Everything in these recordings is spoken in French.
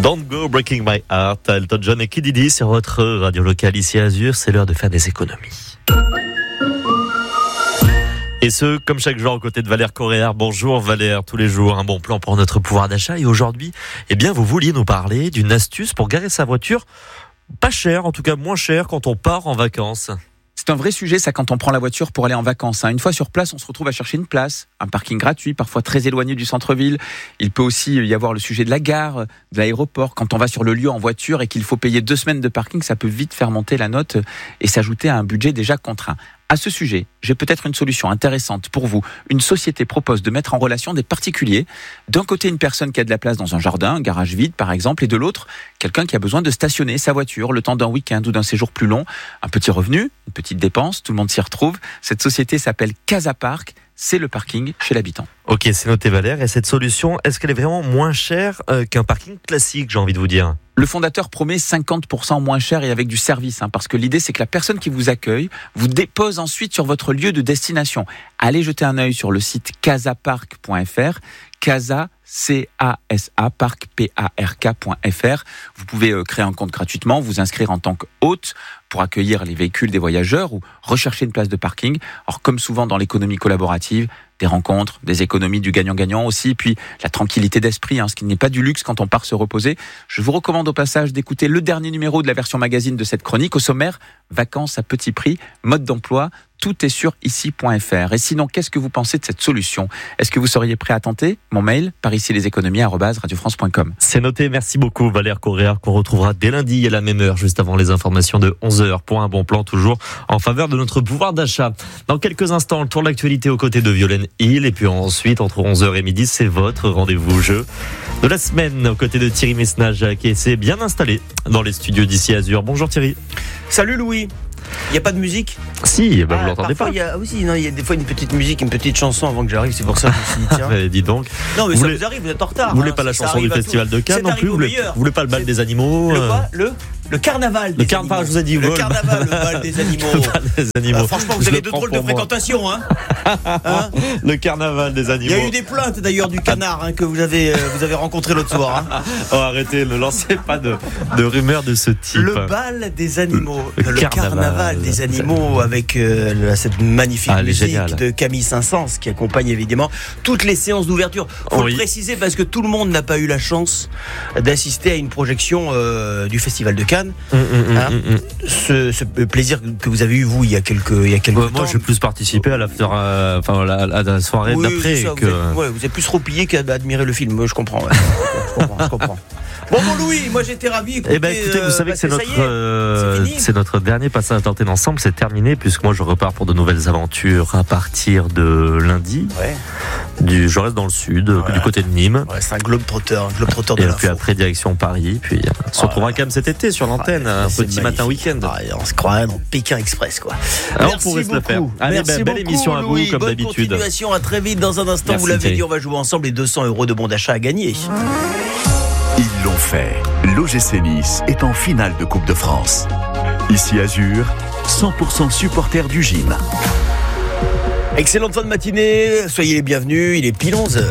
Don't Go Breaking My Heart, Elton John et Kid Didi sur votre radio locale ici à Azur. C'est l'heure de faire des économies. Et ce, comme chaque jour, aux côtés de Valère Coréard. Bonjour Valère, tous les jours, un bon plan pour notre pouvoir d'achat. Et aujourd'hui, vous vouliez nous parler d'une astuce pour garer sa voiture pas cher, en tout cas moins cher quand on part en vacances. C'est un vrai sujet, ça, quand on prend la voiture pour aller en vacances. Une fois sur place, on se retrouve à chercher une place, un parking gratuit, parfois très éloigné du centre-ville. Il peut aussi y avoir le sujet de la gare, de l'aéroport. Quand on va sur le lieu en voiture et qu'il faut payer 2 semaines de parking, ça peut vite faire monter la note et s'ajouter à un budget déjà contraint. À ce sujet, j'ai peut-être une solution intéressante pour vous. Une société propose de mettre en relation des particuliers. D'un côté, une personne qui a de la place dans un jardin, un garage vide par exemple, et de l'autre, quelqu'un qui a besoin de stationner sa voiture le temps d'un week-end ou d'un séjour plus long. Un petit revenu, une petite dépense, tout le monde s'y retrouve. Cette société s'appelle Casapark. C'est le parking chez l'habitant. Ok, c'est noté Valère. Et cette solution, est-ce qu'elle est vraiment moins chère qu'un parking classique, j'ai envie de vous dire ? Le fondateur promet 50% moins cher et avec du service, parce que l'idée c'est que la personne qui vous accueille vous dépose ensuite sur votre lieu de destination. Allez jeter un œil sur le site casapark.fr, Casa, C-A-S-A, park, P-A-R-K.fr. Vous pouvez créer un compte gratuitement, vous inscrire en tant qu'hôte pour accueillir les véhicules des voyageurs ou rechercher une place de parking. Alors comme souvent dans l'économie collaborative, des rencontres, des économies, du gagnant-gagnant aussi, puis la tranquillité d'esprit, ce qui n'est pas du luxe quand on part se reposer. Je vous recommande au passage d'écouter le dernier numéro de la version magazine de cette chronique. Au sommaire, vacances à petit prix, mode d'emploi, tout est sur ici.fr. Et sinon, qu'est-ce que vous pensez de cette solution ? Est-ce que vous seriez prêt à tenter ? Mon mail, par ici leséconomies@radiofrance.com. C'est noté, merci beaucoup Valère Coréard, qu'on retrouvera dès lundi à la même heure, juste avant les informations de 11h, pour un bon plan toujours en faveur de notre pouvoir d'achat. Dans quelques instants, le tour de l'actualité aux côtés de Violaine Hill, et puis ensuite, entre 11h et midi, c'est votre rendez-vous jeu de la semaine, aux côtés de Thierry Messnage, qui s'est bien installé dans les studios d'ici Azur. Bonjour Thierry. Salut Louis. Il n'y a pas de musique ? Si, vous l'entendez pas. Il y a des fois une petite musique, une petite chanson avant que j'arrive, c'est pour ça que je me suis dit tiens. Dis donc. Non mais ça vous arrive, vous êtes en retard. Vous voulez pas la chanson du Festival de Cannes non plus ? Vous voulez pas le bal des animaux ? Le quoi ? Le carnaval des animaux. Je vous ai dit. Le carnaval, le bal des animaux. Le bal des animaux. Franchement, vous avez 2 drôles de fréquentation, Le carnaval des animaux. Il y a eu des plaintes d'ailleurs du canard que vous avez rencontré l'autre soir. Oh, arrêtez, ne lancez pas de rumeurs de ce type. Le bal des animaux. Le carnaval des animaux avec cette magnifique musique de Camille Saint-Saëns qui accompagne évidemment toutes les séances d'ouverture. Faut le préciser parce que tout le monde n'a pas eu la chance d'assister à une projection du Festival de Cannes. Ce plaisir que vous avez eu vous il y a quelques temps. Moi j'ai plus participé à la soirée d'après. Vous avez plus roupillé qu'à admirer le film. Je comprends. Je comprends. Bon Louis, moi j'étais ravi. Écoutez, vous savez que c'est notre dernier passage d'antenne ensemble, c'est terminé puisque moi je repars pour de nouvelles aventures à partir de lundi. Je reste dans le sud, du côté de Nîmes. C'est un globe-trotter de l'info. Et puis après direction Paris, puis on se retrouvera quand même cet été sur l'antenne, un petit matin week-end. On se croirait dans Pékin Express quoi. Alors, on pourrait se le faire. Allez, belle émission à vous comme bonne d'habitude. Continuation, à très vite dans un instant. Merci, vous l'avez dit, on va jouer ensemble les 200 € de bon d'achat à gagner. Ils l'ont fait. L'OGC Nice est en finale de Coupe de France. Ici Azur, 100% supporters du gym. Excellente fin de matinée, soyez les bienvenus, il est pile 11h.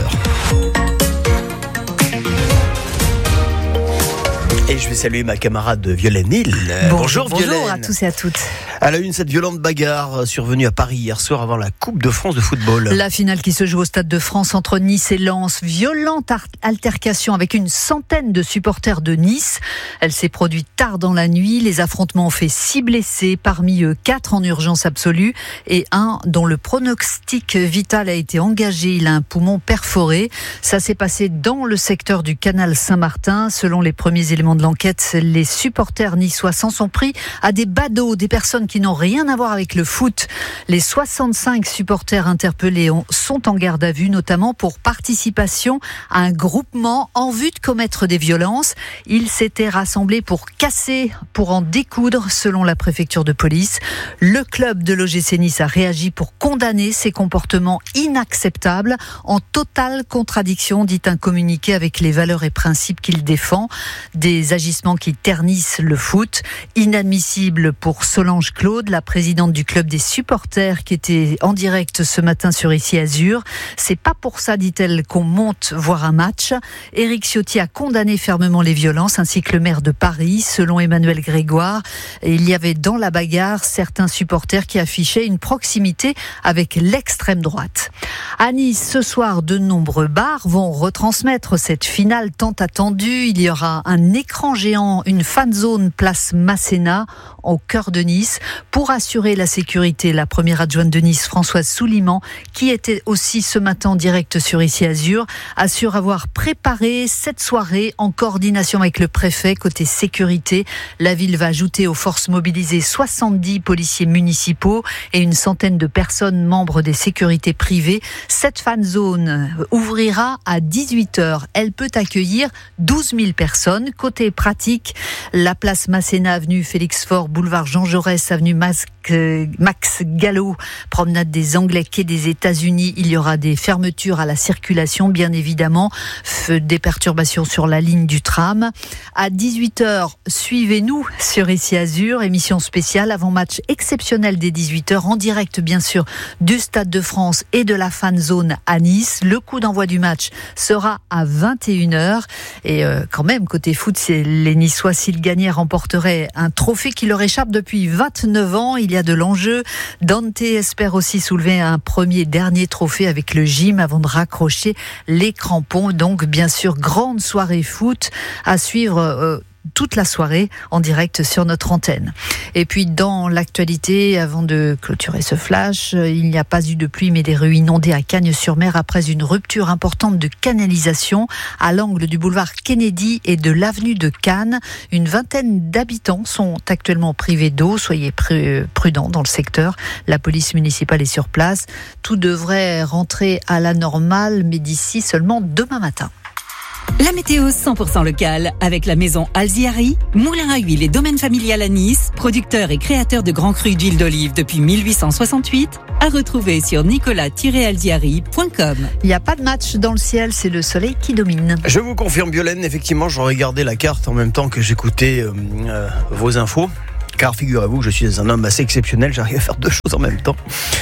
Et je vais saluer ma camarade Violaine Hill. Bonjour Violaine. Bonjour à tous et à toutes. À la une, cette violente bagarre survenue à Paris hier soir avant la Coupe de France de football. La finale qui se joue au Stade de France entre Nice et Lens. Violente altercation avec une centaine de supporters de Nice. Elle s'est produite tard dans la nuit. Les affrontements ont fait 6 blessés, parmi eux 4 en urgence absolue et un dont le pronostic vital a été engagé. Il a un poumon perforé. Ça s'est passé dans le secteur du canal Saint-Martin. Selon les premiers éléments de l'enquête, les supporters niçois s'en sont pris à des badauds, des personnes qui n'ont rien à voir avec le foot. Les 65 supporters interpellés sont en garde à vue, notamment pour participation à un groupement en vue de commettre des violences. Ils s'étaient rassemblés pour casser, pour en découdre, selon la préfecture de police. Le club de l'OGC Nice a réagi pour condamner ces comportements inacceptables, en totale contradiction, dit un communiqué, avec les valeurs et principes qu'il défend. Des des agissements qui ternissent le foot. Inadmissible pour Solange Claude, la présidente du club des supporters qui était en direct ce matin sur Ici Azur. C'est pas pour ça, dit-elle, qu'on monte voir un match. Éric Ciotti a condamné fermement les violences ainsi que le maire de Paris. Selon Emmanuel Grégoire, il y avait dans la bagarre certains supporters qui affichaient une proximité avec l'extrême droite. À Nice, ce soir, de nombreux bars vont retransmettre cette finale tant attendue. Il y aura un écran géant, une fan zone place Masséna au cœur de Nice pour assurer la sécurité. La première adjointe de Nice, Françoise Souliman, qui était aussi ce matin en direct sur Ici Azur, assure avoir préparé cette soirée en coordination avec le préfet. Côté sécurité, la ville va ajouter aux forces mobilisées 70 policiers municipaux et une centaine de personnes membres des sécurités privées. Cette fan zone ouvrira à 18h. Elle peut accueillir 12 000 personnes. Côté pratique, la place Masséna, avenue Félix Faure, boulevard Jean Jaurès, avenue Max Gallo, promenade des Anglais, quai des États-Unis. Il y aura des fermetures à la circulation, bien évidemment, des perturbations sur la ligne du tram. À 18h, suivez-nous sur Ici Azur, émission spéciale avant-match exceptionnel des 18h, en direct bien sûr du Stade de France et de la fan zone à Nice. Le coup d'envoi du match sera à 21h. Et quand même, côté foot, c'est les Niçois, s'ils gagnaient, remporteraient un trophée qui leur échappe depuis 29 ans. Il y a de l'enjeu. Dante espère aussi soulever un dernier trophée avec le gym avant de raccrocher les crampons. Donc, bien sûr, grande soirée foot à suivre toute la soirée en direct sur notre antenne. Et puis dans l'actualité, avant de clôturer ce flash, il n'y a pas eu de pluie mais des rues inondées à Cagnes-sur-Mer après une rupture importante de canalisation à l'angle du boulevard Kennedy et de l'avenue de Cannes. Une vingtaine d'habitants sont actuellement privés d'eau. Soyez prudents dans le secteur. La police municipale est sur place. Tout devrait rentrer à la normale, mais d'ici seulement demain matin. La météo 100% locale avec la maison Alziari, moulin à huile et domaine familial à Nice, producteur et créateur de grands crus d'huile d'olive depuis 1868, à retrouver sur nicolas-alziari.com. Il n'y a pas de match dans le ciel, c'est le soleil qui domine. Je vous confirme, Violaine, effectivement, je regardais la carte en même temps que j'écoutais vos infos, car figurez-vous que je suis un homme assez exceptionnel, j'arrive à faire deux choses en même temps.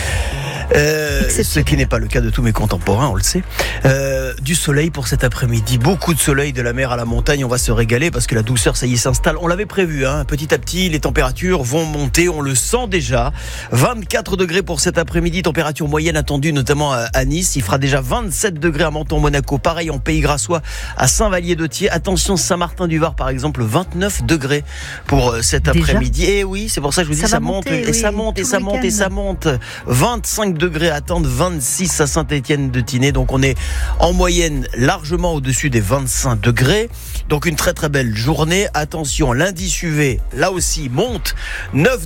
Ce qui n'est pas le cas de tous mes contemporains, on le sait. Du soleil pour cet après-midi, beaucoup de soleil, de la mer à la montagne, on va se régaler parce que la douceur, ça y est, s'installe. On l'avait prévu, petit à petit, les températures vont monter, on le sent déjà. 24 degrés pour cet après-midi, température moyenne attendue notamment à Nice. Il fera déjà 27 degrés à Menton, Monaco, pareil en Pays Grassois, à Saint-Vallier-de-Thiers. Attention, Saint-Martin-du-Var par exemple, 29 degrés pour cet après-midi. Et oui, c'est pour ça que je vous dis, ça monte, et ça monte, et ça monte, et ça monte. 25 degrés à attendre, 26 à Saint-Étienne-de-Tinée. Donc on est en moyenne largement au-dessus des 25 degrés. Donc une très très belle journée. Attention, l'indice UV, là aussi, monte. 9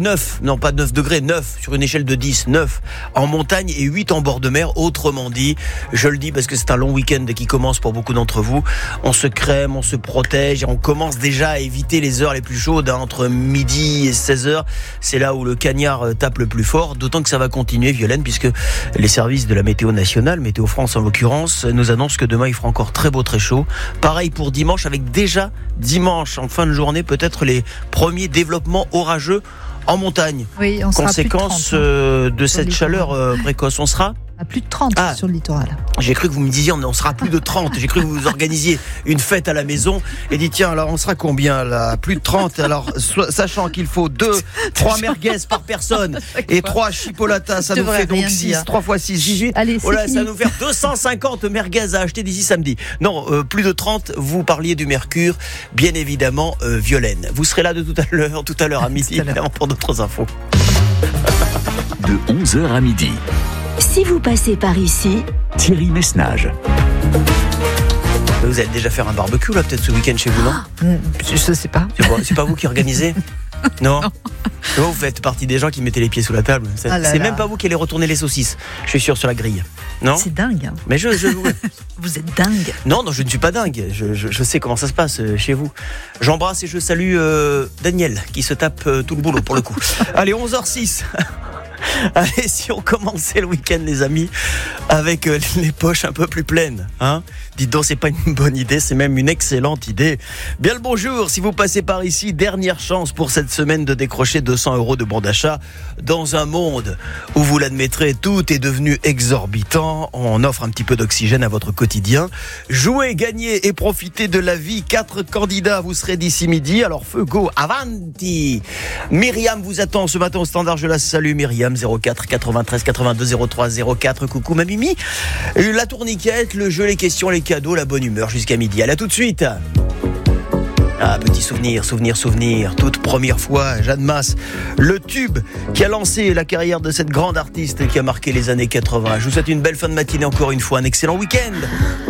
sur une échelle de 10, 9 en montagne et 8 en bord de mer. Autrement dit, je le dis parce que c'est un long week-end qui commence pour beaucoup d'entre vous. On se crème, on se protège et on commence déjà à éviter les heures les plus chaudes, entre midi et 16h. C'est là où le cagnard tape le plus fort. D'autant que ça va continuer, Violaine, puisque les services de la météo nationale, Météo France en l'occurrence, nous annoncent que demain il fera encore très beau, très chaud. Pareil pour dimanche, avec déjà dimanche en fin de journée peut-être les premiers développements orageux en montagne. Oui, on sera conséquence plus de 30, de cette chaleur précoce. On sera à plus de 30 sur le littoral. J'ai cru que vous me disiez on sera plus de 30. J'ai cru que vous organisiez une fête à la maison et dit tiens, alors on sera combien là? Plus de 30. Alors sachant qu'il faut 3 merguez par personne et 3 chipolatas, ça nous fait donc 6, 3 x 6, 18. Allez, voilà, ça va nous faire 250 merguez à acheter d'ici samedi. Non, plus de 30. Vous parliez du mercure, bien évidemment, Violaine. Vous serez là de tout à l'heure à midi, évidemment, pour d'autres infos. De 11h à midi. Si vous passez par ici, Thierry Messnage. Vous allez déjà faire un barbecue là, peut-être ce week-end chez vous, non? Je sais pas. C'est pas vous qui organisez? Non. Vous faites partie des gens qui mettaient les pieds sous la table. C'est même pas vous qui allez retourner les saucisses, je suis sûr, sur la grille. Non? C'est dingue. Mais Vous êtes dingue. Non, je ne suis pas dingue. Je sais comment ça se passe chez vous. J'embrasse et je salue Daniel qui se tape tout le boulot pour le coup. Allez, 11h06. Allez, si on commençait le week-end, les amis, avec les poches un peu plus pleines, hein. Dites donc, c'est pas une bonne idée, c'est même une excellente idée. Bien le bonjour, si vous passez par ici, dernière chance pour cette semaine de décrocher 200 € de bon d'achat. Dans un monde où, vous l'admettrez, tout est devenu exorbitant, on offre un petit peu d'oxygène à votre quotidien. Jouez, gagnez et profitez de la vie. 4 candidats, vous serez d'ici midi. Alors feu, go, avanti. Myriam vous attend ce matin au standard, je la salue. Myriam, 04 93 82 03 04. Coucou ma Mimi. La tourniquette, le jeu, les questions, les cadeaux, la bonne humeur jusqu'à midi. Allez, à tout de suite. Ah, petit souvenir. Toute première fois, Jeanne Masse, le tube qui a lancé la carrière de cette grande artiste qui a marqué les années 80. Je vous souhaite une belle fin de matinée encore une fois, un excellent week-end.